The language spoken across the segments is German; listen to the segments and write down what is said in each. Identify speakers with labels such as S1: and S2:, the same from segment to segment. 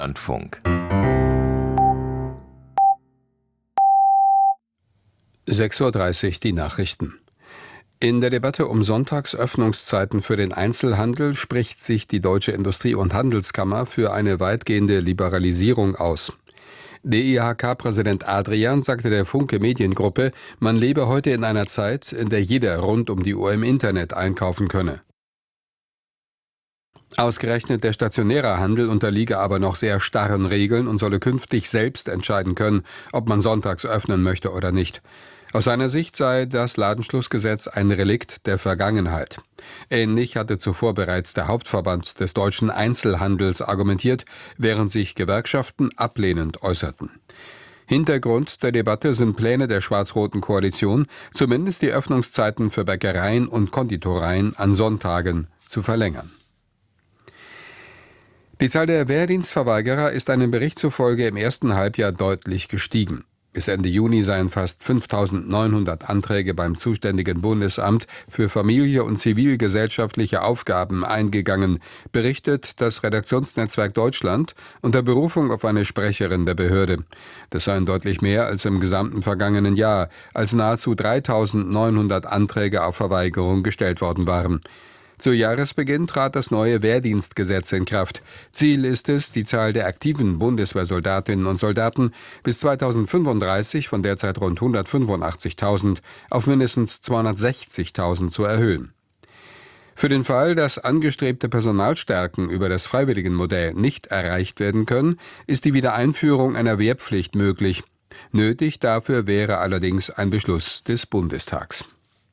S1: Deutschlandfunk.
S2: 6:30 Uhr die Nachrichten. In der Debatte um Sonntagsöffnungszeiten für den Einzelhandel spricht sich die Deutsche Industrie- und Handelskammer für eine weitgehende Liberalisierung aus. DIHK-Präsident Adrian sagte der Funke Mediengruppe, man lebe heute in einer Zeit, in der jeder rund um die Uhr im Internet einkaufen könne. Ausgerechnet der stationäre Handel unterliege aber noch sehr starren Regeln und solle künftig selbst entscheiden können, ob man sonntags öffnen möchte oder nicht. Aus seiner Sicht sei das Ladenschlussgesetz ein Relikt der Vergangenheit. Ähnlich hatte zuvor bereits der Hauptverband des deutschen Einzelhandels argumentiert, während sich Gewerkschaften ablehnend äußerten. Hintergrund der Debatte sind Pläne der schwarz-roten Koalition, zumindest die Öffnungszeiten für Bäckereien und Konditoreien an Sonntagen zu verlängern. Die Zahl der Wehrdienstverweigerer ist einem Bericht zufolge im ersten Halbjahr deutlich gestiegen. Bis Ende Juni seien fast 5.900 Anträge beim zuständigen Bundesamt für Familie und zivilgesellschaftliche Aufgaben eingegangen, berichtet das Redaktionsnetzwerk Deutschland unter Berufung auf eine Sprecherin der Behörde. Das seien deutlich mehr als im gesamten vergangenen Jahr, als nahezu 3.900 Anträge auf Verweigerung gestellt worden waren. Zu Jahresbeginn trat das neue Wehrdienstgesetz in Kraft. Ziel ist es, die Zahl der aktiven Bundeswehrsoldatinnen und Soldaten bis 2035 von derzeit rund 185.000 auf mindestens 260.000 zu erhöhen. Für den Fall, dass angestrebte Personalstärken über das Freiwilligenmodell nicht erreicht werden können, ist die Wiedereinführung einer Wehrpflicht möglich. Nötig dafür wäre allerdings ein Beschluss des Bundestags.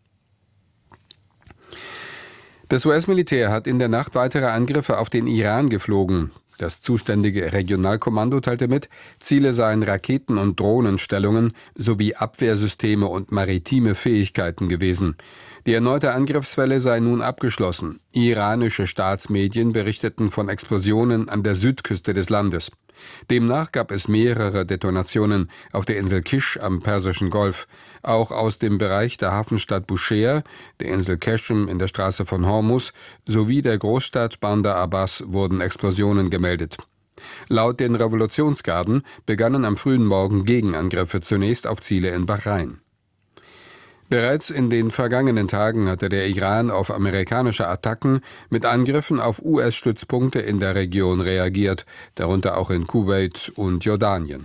S2: Das US-Militär hat in der Nacht weitere Angriffe auf den Iran geflogen. Das zuständige Regionalkommando teilte mit, Ziele seien Raketen- und Drohnenstellungen sowie Abwehrsysteme und maritime Fähigkeiten gewesen. Die erneute Angriffswelle sei nun abgeschlossen. Iranische Staatsmedien berichteten von Explosionen an der Südküste des Landes. Demnach gab es mehrere Detonationen auf der Insel Kish am Persischen Golf. Auch aus dem Bereich der Hafenstadt Bushehr, der Insel Qeshm in der Straße von Hormuz sowie der Großstadt Bandar Abbas wurden Explosionen gemeldet. Laut den Revolutionsgarden begannen am frühen Morgen Gegenangriffe zunächst auf Ziele in Bahrain. Bereits in den vergangenen Tagen hatte der Iran auf amerikanische Attacken mit Angriffen auf US-Stützpunkte in der Region reagiert, darunter auch in Kuwait und Jordanien.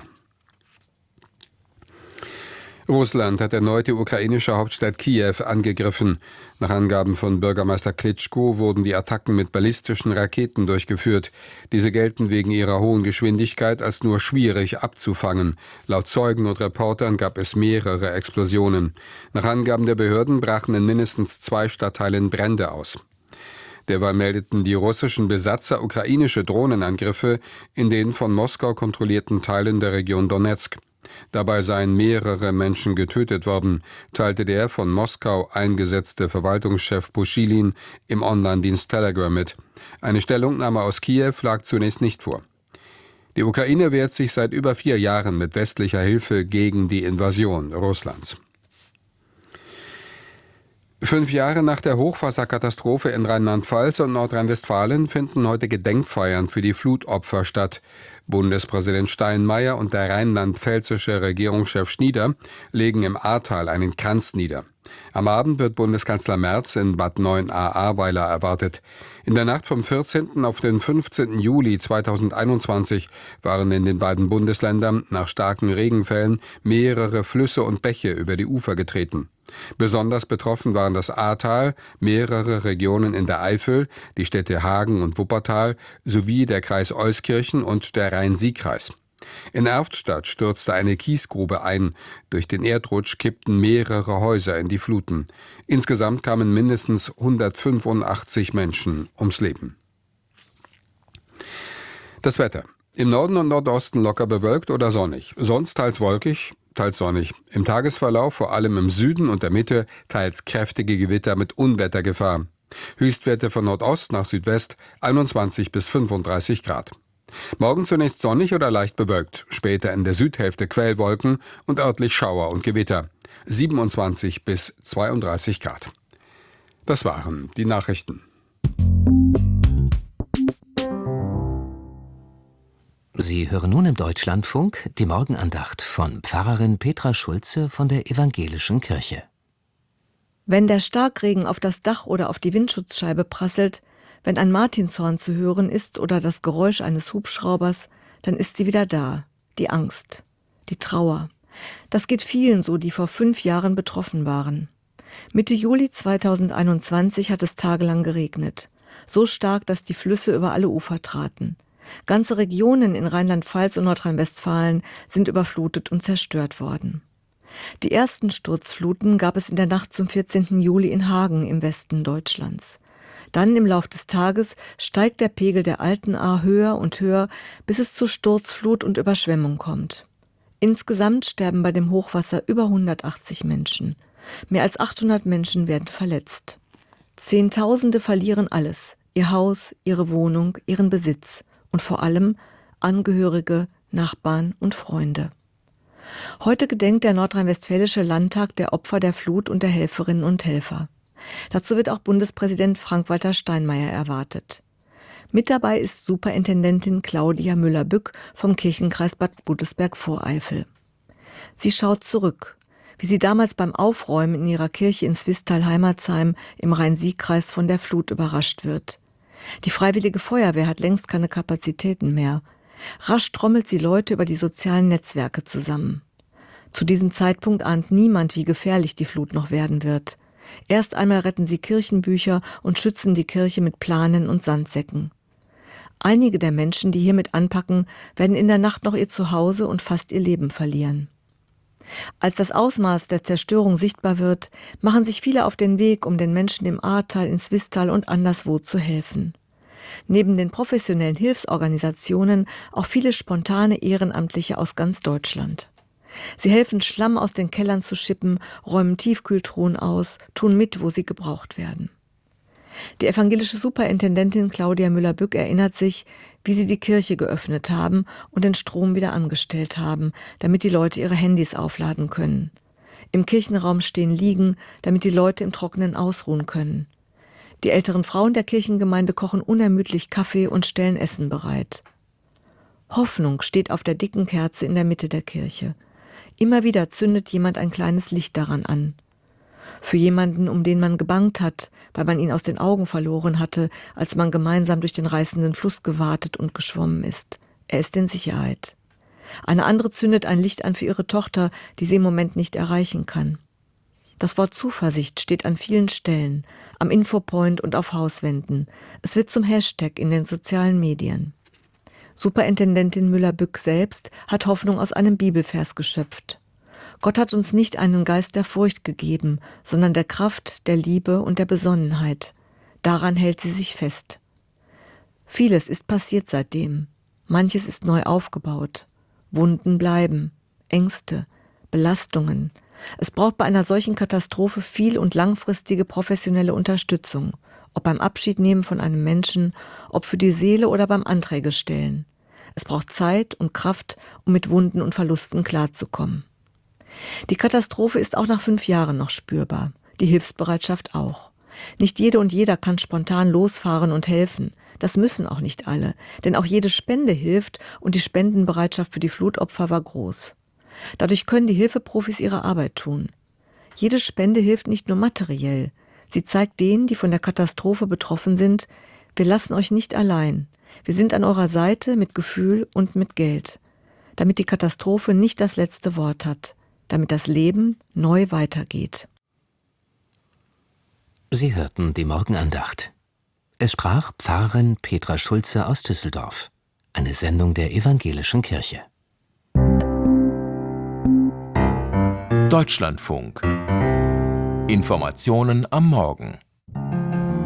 S2: Russland hat erneut die ukrainische Hauptstadt Kiew angegriffen. Nach Angaben von Bürgermeister Klitschko wurden die Attacken mit ballistischen Raketen durchgeführt. Diese gelten wegen ihrer hohen Geschwindigkeit als nur schwierig abzufangen. Laut Zeugen und Reportern gab es mehrere Explosionen. Nach Angaben der Behörden brachen in mindestens 2 Stadtteilen Brände aus. Derweil meldeten die russischen Besatzer ukrainische Drohnenangriffe in den von Moskau kontrollierten Teilen der Region Donezk. Dabei seien mehrere Menschen getötet worden, teilte der von Moskau eingesetzte Verwaltungschef Puschilin im Online-Dienst Telegram mit. Eine Stellungnahme aus Kiew lag zunächst nicht vor. Die Ukraine wehrt sich seit über 4 Jahren mit westlicher Hilfe gegen die Invasion Russlands. 5 Jahre nach der Hochwasserkatastrophe in Rheinland-Pfalz und Nordrhein-Westfalen finden heute Gedenkfeiern für die Flutopfer statt. Bundespräsident Steinmeier und der rheinland-pfälzische Regierungschef Schnieder legen im Ahrtal einen Kranz nieder. Am Abend wird Bundeskanzler Merz in Bad 9a-Ahrweiler erwartet. In der Nacht vom 14. auf den 15. Juli 2021 waren in den beiden Bundesländern nach starken Regenfällen mehrere Flüsse und Bäche über die Ufer getreten. Besonders betroffen waren das Ahrtal, mehrere Regionen in der Eifel, die Städte Hagen und Wuppertal sowie der Kreis Euskirchen und der Rhein-Sieg-Kreis. In Erftstadt stürzte eine Kiesgrube ein. Durch den Erdrutsch kippten mehrere Häuser in die Fluten. Insgesamt kamen mindestens 185 Menschen ums Leben. Das Wetter. Im Norden und Nordosten locker bewölkt oder sonnig. Sonst teils wolkig, teils sonnig. Im Tagesverlauf vor allem im Süden und der Mitte teils kräftige Gewitter mit Unwettergefahr. Höchstwerte von Nordost nach Südwest 21 bis 35 Grad. Morgen zunächst sonnig oder leicht bewölkt, später in der Südhälfte Quellwolken und örtlich Schauer und Gewitter. 27 bis 32 Grad. Das waren die Nachrichten.
S1: Sie hören nun im Deutschlandfunk die Morgenandacht von Pfarrerin Petra Schulze von der Evangelischen Kirche.
S3: Wenn der Starkregen auf das Dach oder auf die Windschutzscheibe prasselt, wenn ein Martinshorn zu hören ist oder das Geräusch eines Hubschraubers, dann ist sie wieder da, die Angst, die Trauer. Das geht vielen so, die vor 5 Jahren betroffen waren. Mitte Juli 2021 hat es tagelang geregnet. So stark, dass die Flüsse über alle Ufer traten. Ganze Regionen in Rheinland-Pfalz und Nordrhein-Westfalen sind überflutet und zerstört worden. Die ersten Sturzfluten gab es in der Nacht zum 14. Juli in Hagen im Westen Deutschlands. Dann im Lauf des Tages steigt der Pegel der Alten Ahr höher und höher, bis es zu Sturzflut und Überschwemmung kommt. Insgesamt sterben bei dem Hochwasser über 180 Menschen. Mehr als 800 Menschen werden verletzt. Zehntausende verlieren alles: ihr Haus, ihre Wohnung, ihren Besitz und vor allem Angehörige, Nachbarn und Freunde. Heute gedenkt der Nordrhein-Westfälische Landtag der Opfer der Flut und der Helferinnen und Helfer. Dazu wird auch Bundespräsident Frank-Walter Steinmeier erwartet. Mit dabei ist Superintendentin Claudia Müller-Bück vom Kirchenkreis Bad Godesberg-Voreifel. Sie schaut zurück, wie sie damals beim Aufräumen in ihrer Kirche in Swisttal-Heimatsheim im Rhein-Sieg-Kreis von der Flut überrascht wird. Die Freiwillige Feuerwehr hat längst keine Kapazitäten mehr. Rasch trommelt sie Leute über die sozialen Netzwerke zusammen. Zu diesem Zeitpunkt ahnt niemand, wie gefährlich die Flut noch werden wird. Erst einmal retten sie Kirchenbücher und schützen die Kirche mit Planen und Sandsäcken. Einige der Menschen, die hiermit anpacken, werden in der Nacht noch ihr Zuhause und fast ihr Leben verlieren. Als das Ausmaß der Zerstörung sichtbar wird, machen sich viele auf den Weg, um den Menschen im Ahrtal, in Swisttal und anderswo zu helfen. Neben den professionellen Hilfsorganisationen auch viele spontane Ehrenamtliche aus ganz Deutschland. Sie helfen, Schlamm aus den Kellern zu schippen, räumen Tiefkühltruhen aus, tun mit, wo sie gebraucht werden. Die evangelische Superintendentin Claudia Müller-Bück erinnert sich, wie sie die Kirche geöffnet haben und den Strom wieder angestellt haben, damit die Leute ihre Handys aufladen können. Im Kirchenraum stehen Liegen, damit die Leute im Trockenen ausruhen können. Die älteren Frauen der Kirchengemeinde kochen unermüdlich Kaffee und stellen Essen bereit. Hoffnung steht auf der dicken Kerze in der Mitte der Kirche. Immer wieder zündet jemand ein kleines Licht daran an. Für jemanden, um den man gebangt hat, weil man ihn aus den Augen verloren hatte, als man gemeinsam durch den reißenden Fluss gewartet und geschwommen ist. Er ist in Sicherheit. Eine andere zündet ein Licht an für ihre Tochter, die sie im Moment nicht erreichen kann. Das Wort Zuversicht steht an vielen Stellen, am Infopoint und auf Hauswänden. Es wird zum Hashtag in den sozialen Medien. Superintendentin Müller-Bück selbst hat Hoffnung aus einem Bibelvers geschöpft. Gott hat uns nicht einen Geist der Furcht gegeben, sondern der Kraft, der Liebe und der Besonnenheit. Daran hält sie sich fest. Vieles ist passiert seitdem. Manches ist neu aufgebaut. Wunden bleiben, Ängste, Belastungen. Es braucht bei einer solchen Katastrophe viel und langfristige professionelle Unterstützung. Ob beim Abschiednehmen von einem Menschen, ob für die Seele oder beim Anträge stellen. Es braucht Zeit und Kraft, um mit Wunden und Verlusten klarzukommen. Die Katastrophe ist auch nach 5 Jahren noch spürbar. Die Hilfsbereitschaft auch. Nicht jede und jeder kann spontan losfahren und helfen. Das müssen auch nicht alle, denn auch jede Spende hilft und die Spendenbereitschaft für die Flutopfer war groß. Dadurch können die Hilfeprofis ihre Arbeit tun. Jede Spende hilft nicht nur materiell. Sie zeigt denen, die von der Katastrophe betroffen sind, wir lassen euch nicht allein. Wir sind an eurer Seite mit Gefühl und mit Geld. Damit die Katastrophe nicht das letzte Wort hat. Damit das Leben neu weitergeht.
S1: Sie hörten die Morgenandacht. Es sprach Pfarrerin Petra Schulze aus Düsseldorf. Eine Sendung der Evangelischen Kirche.
S4: Deutschlandfunk. Informationen am Morgen.